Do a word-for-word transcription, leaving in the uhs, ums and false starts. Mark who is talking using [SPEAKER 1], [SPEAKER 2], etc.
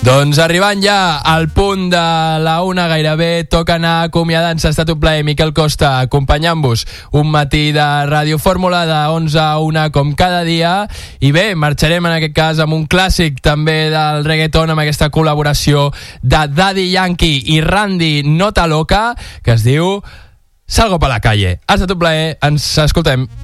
[SPEAKER 1] Doncs arribant ja al punt de la una gairebé, toca anar acomiadant-se. Ha estat un plaer, Miquel Costa, acompanyant-vos un matí de Ràdio Fórmula de onze a una com cada dia. I bé, marxarem en aquest cas amb un clàssic també del reggaeton, amb aquesta col·laboració de Daddy Yankee i Randy Nota Loca, que es diu Salgo pa la calle. Ha estat un plaer, ens escoltem.